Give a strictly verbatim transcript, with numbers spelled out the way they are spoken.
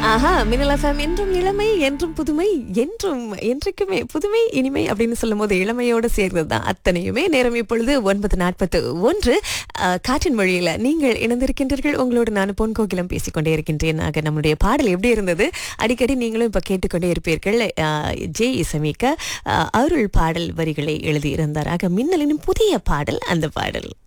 ஆஹா, மின்னல் எஃப்எம் என்றும் இளமை, என்றும் புதுமை, என்றும் என்றைக்குமே புதுமை, இனிமை அப்படின்னு சொல்லும்போது இளமையோடு சேர்ந்தது தான் அத்தனையுமே. நேரம் இப்பொழுது ஒன்பது நாற்பத்து ஒன்று. அஹ், காற்றின் மொழியில நீங்கள் இணைந்திருக்கின்றீர்கள். உங்களோடு நான் பொன் கோகிலம் பேசிக்கொண்டே இருக்கின்றேன். ஆக நம்முடைய பாடல் எப்படி இருந்தது? அடிக்கடி நீங்களும் இப்ப கேட்டுக்கொண்டே இருப்பீர்கள். அஹ், ஜே இசமிக்க அஹ், அருள் பாடல் வரிகளை எழுதியிருந்தார். ஆக மின்னலின் புதிய பாடல் அந்த பாடல்.